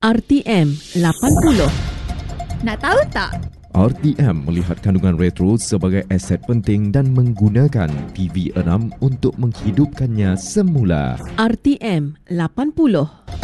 RTM 80. Nak tahu tak? RTM melihat kandungan retro sebagai aset penting dan menggunakan TV6 untuk menghidupkannya semula. RTM 80.